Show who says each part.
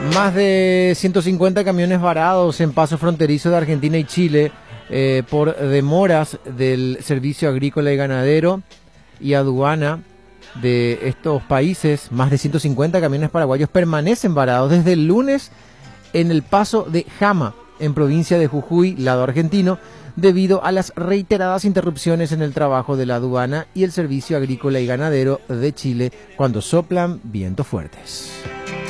Speaker 1: Más de 150 camiones varados en paso fronterizo de Argentina y Chile por demoras del Servicio Agrícola y Ganadero y Aduana de estos países. Más de 150 camiones paraguayos permanecen varados desde el lunes en el paso de Jama, en provincia de Jujuy, lado argentino, debido a las reiteradas interrupciones en el trabajo de la aduana y el Servicio Agrícola y Ganadero de Chile cuando soplan vientos fuertes.